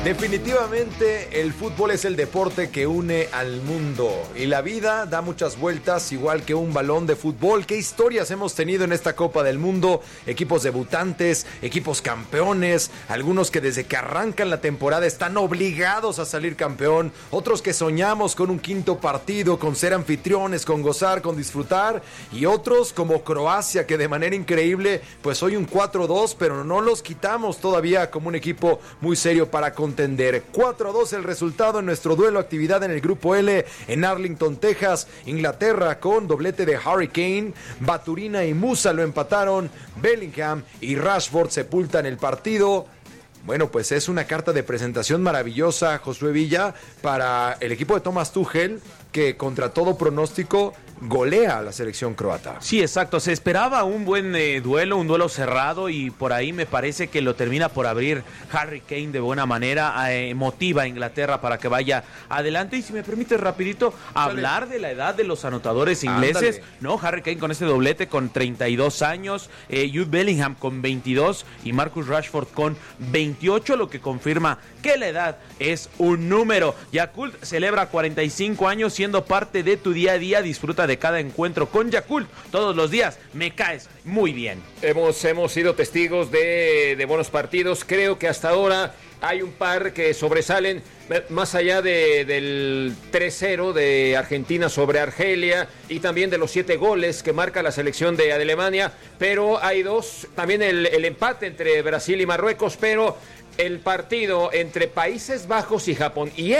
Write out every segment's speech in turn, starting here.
Definitivamente el fútbol es el deporte que une al mundo y la vida da muchas vueltas igual que un balón de fútbol. ¿Qué historias hemos tenido en esta Copa del Mundo? Equipos debutantes, equipos campeones, algunos que desde que arrancan la temporada están obligados a salir campeón, otros que soñamos con un quinto partido, con ser anfitriones, con gozar, con disfrutar, y otros como Croacia que de manera increíble pues hoy un 4-2, pero no los quitamos todavía como un equipo muy serio para contender. 4-2 el resultado en nuestro duelo actividad en el grupo L en Arlington, Texas. Inglaterra con doblete de Harry Kane, Baturina y Musa lo empataron, Bellingham y Rashford sepultan el partido. Bueno, pues es una carta de presentación maravillosa, Josué Villa, para el equipo de Thomas Tuchel, que contra todo pronóstico golea a la selección croata. Sí, exacto, se esperaba un buen duelo, un duelo cerrado, y por ahí me parece que lo termina por abrir Harry Kane de buena manera, motiva a Inglaterra para que vaya adelante. Y si me permite rapidito hablar de la edad de los anotadores ingleses. Ándale. No, Harry Kane con este doblete con 32 años, Jude Bellingham con 22 y Marcus Rashford con 28, lo que confirma que la edad es un número. Yakult celebra 45 años siendo parte de tu día a día. Disfruta de cada encuentro con Yakult todos los días. Me caes muy bien. Hemos sido testigos de buenos partidos. Creo que hasta ahora hay un par que sobresalen, más allá del 3-0 de Argentina sobre Argelia y también de los 7 goles que marca la selección de Alemania, pero hay dos, también el empate entre Brasil y Marruecos, pero el partido entre Países Bajos y Japón y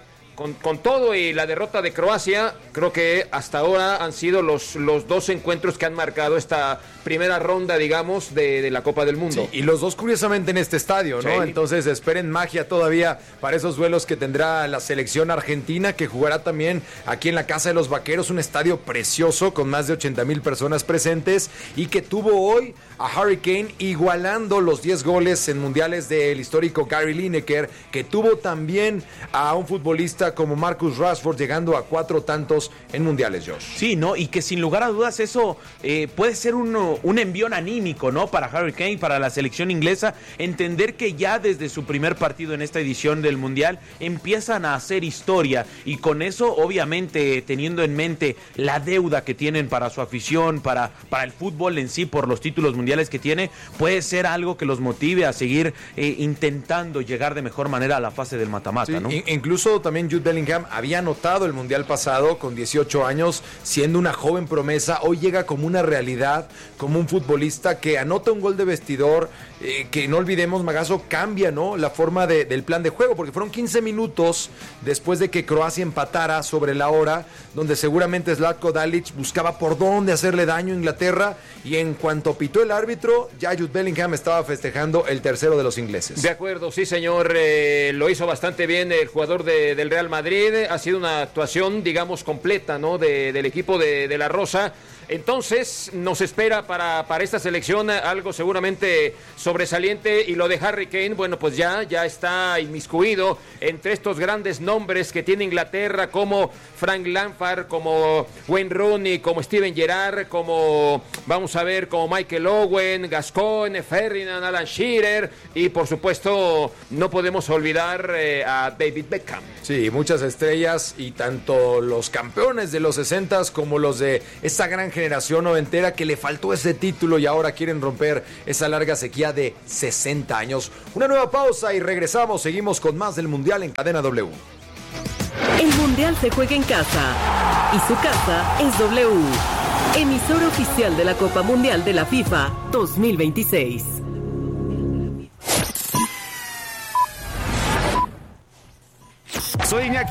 con todo y la derrota de Croacia, creo que hasta ahora han sido los dos encuentros que han marcado esta primera ronda, digamos, de la Copa del Mundo. Sí, y los dos curiosamente en este estadio, ¿no? Sí. Entonces esperen magia todavía para esos duelos que tendrá la selección argentina, que jugará también aquí en la Casa de los Vaqueros, un estadio precioso con más de 80,000 personas presentes, y que tuvo hoy a Harry Kane igualando los 10 goles en mundiales del histórico Gary Lineker, que tuvo también a un futbolista como Marcus Rashford llegando a 4 tantos en mundiales, Josh. Sí, ¿no? Y que sin lugar a dudas eso puede ser un envión anímico, ¿no? Para Harry Kane, para la selección inglesa, entender que ya desde su primer partido en esta edición del mundial empiezan a hacer historia, y con eso obviamente teniendo en mente la deuda que tienen para su afición, para el fútbol en sí, por los títulos mundiales que tiene, puede ser algo que los motive a seguir intentando llegar de mejor manera a la fase del mata-mata, sí, ¿no? Incluso también Jude Bellingham había anotado el mundial pasado con 18 años, siendo una joven promesa. Hoy llega como una realidad, como un futbolista que anota un gol de vestidor, que no olvidemos, Magazo, cambia, ¿no?, la forma del plan de juego, porque fueron 15 minutos después de que Croacia empatara sobre la hora, donde seguramente Zlatko Dalic buscaba por dónde hacerle daño a Inglaterra, y en cuanto pitó el árbitro, ya Jude Bellingham estaba festejando el tercero de los ingleses. De acuerdo, sí señor, lo hizo bastante bien el jugador del Real Madrid. Ha sido una actuación, digamos, completa, ¿no?, del equipo de la Rosa. Entonces nos espera para esta selección algo seguramente sobresaliente, y lo de Harry Kane, bueno, pues ya está inmiscuido entre estos grandes nombres que tiene Inglaterra, como Frank Lampard, como Wayne Rooney, como Steven Gerrard, como Michael Owen, Gascoigne, Ferdinand, Alan Shearer, y por supuesto no podemos olvidar a David Beckham. Sí, muchas estrellas, y tanto los campeones de los 60s como los de esa gran generación noventera que le faltó ese título y ahora quieren romper esa larga sequía de 60 años. Una nueva pausa y regresamos. Seguimos con más del Mundial en Cadena W. El Mundial se juega en casa y su casa es W. Emisora oficial de la Copa Mundial de la FIFA 2026. Soy Iñaki